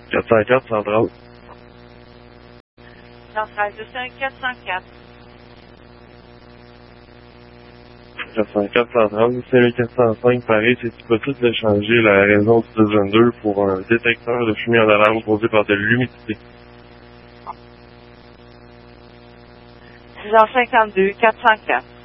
404, centrale. Centrale, je suis un 404. 404, centrale. C'est 405, pareil, c'est possible de changer la raison du 222 pour un détecteur de fumée en alarme causé par de l'humidité. 652, 404.